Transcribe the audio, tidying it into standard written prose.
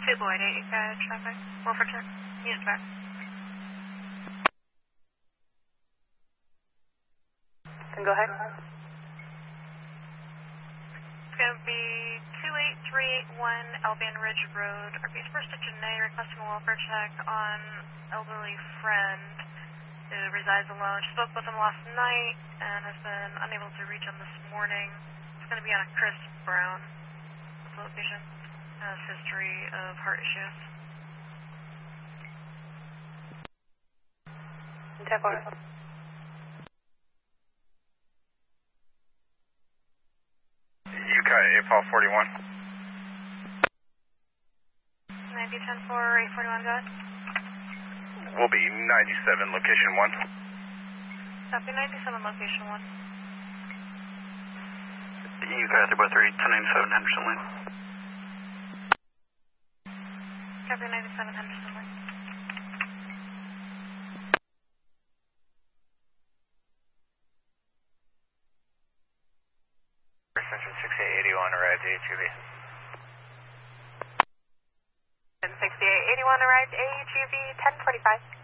2 Lloyd, 8 traffic. Wilford check. Units back. Then go ahead. It's going to be 28381 Albion Ridge Road. RPS First to Janae requesting a welfare check on elderly friend who resides alone. She spoke with him last night and has been unable to reach him this morning. It's going to be on a Chris Brown location. Has history of heart issues. 10-4. UK 841. 90 10-4, 841, go ahead. Will be 97, location 1. Copy 97, location 1. UK 343, 1097 Henderson Lane. Copy 97, Henderson Lane. Extension 6881 arrived AHUV. 6881 arrived AHUV 1045.